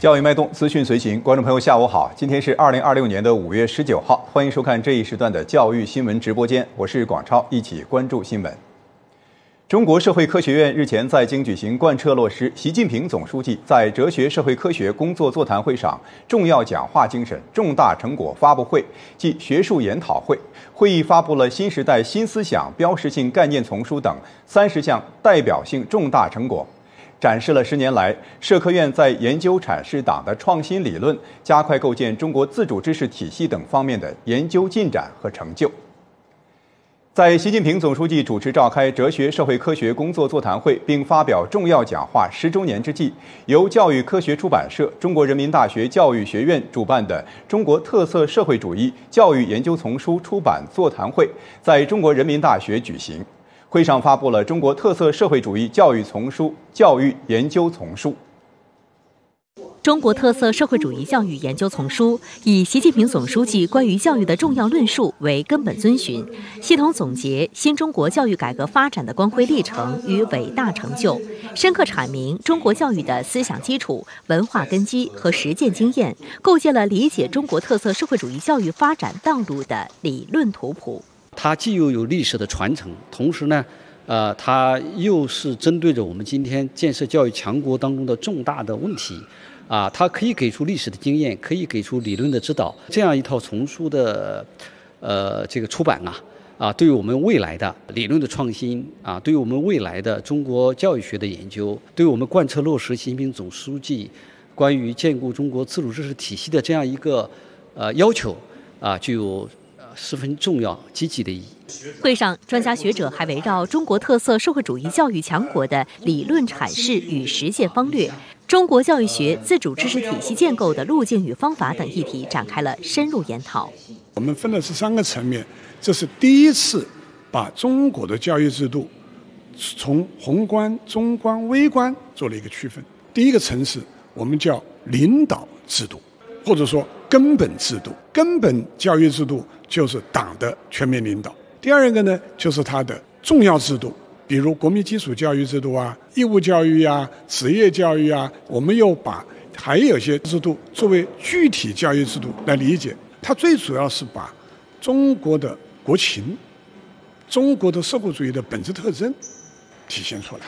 教育脉动，资讯随行。观众朋友，下午好，今天是2026年5月19号，欢迎收看这一时段的教育新闻直播间，我是广超，一起关注新闻。中国社会科学院日前在京举行贯彻落实习近平总书记在哲学社会科学工作座谈会上重要讲话精神重大成果发布会暨学术研讨会，会议发布了新时代新思想标识性概念丛书等30项代表性重大成果，展示了10年来社科院在研究阐释党的创新理论、加快构建中国自主知识体系等方面的研究进展和成就。在习近平总书记主持召开哲学社会科学工作座谈会并发表重要讲话10周年之际，由教育科学出版社、中国人民大学教育学院主办的中国特色社会主义教育研究丛书出版座谈会在中国人民大学举行。会上发布了中国特色社会主义教育丛书、教育研究丛书。 中国特色社会主义教育研究丛书以习近平总书记关于教育的重要论述为根本遵循，系统总结新中国教育改革发展的光辉历程与伟大成就，深刻阐明中国教育的思想基础、文化根基和实践经验，构建了理解中国特色社会主义教育发展道路的理论图谱。 它既有历史的传承，同时呢，它又是针对着我们今天建设教育强国当中的重大的问题。它可以给出历史的经验，可以给出理论的指导。这样一套丛书的这个出版对于我们未来的理论的创新对于我们未来的中国教育学的研究，对于我们贯彻落实习近平总书记关于建构中国自主知识体系的这样一个要求具有十分重要积极的意义。 会上，专家学者还围绕中国特色社会主义教育强国的理论阐释与实践方略、中国教育学自主知识体系建构的路径与方法等议题展开了深入研讨。 我们分的是3个层面，这是第一次把中国的教育制度从宏观、中观、微观做了一个区分。第一个层次我们叫领导制度，或者说根本制度。根本教育制度就是党的全面领导。第二个呢，就是它的重要制度，比如国民基础教育制度义务教育职业教育我们又把还有一些制度作为具体教育制度来理解。它最主要是把中国的国情、中国的社会主义的本质特征体现出来。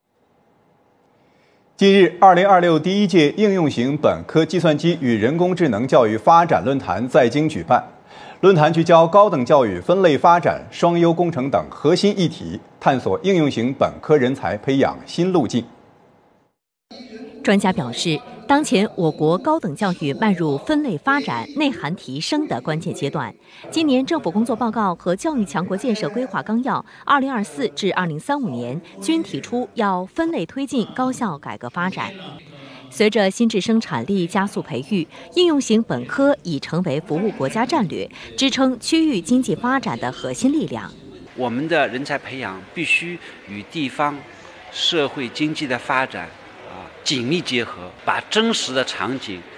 近日，2026第1届应用型本科计算机与人工智能教育发展论坛在京举办。论坛聚焦高等教育分类发展、双优工程等核心议题，探索应用型本科人才培养新路径。 专家表示，当前我国高等教育迈入分类发展、内涵提升的关键阶段。今年政府工作报告和教育强国建设规划纲要2024至2035年均提出要分类推进高校改革发展。随着新质生产力加速培育，应用型本科已成为服务国家战略、支撑区域经济发展的核心力量。 我们的人才培养必须与地方社会经济的发展紧密结合，把真实的场景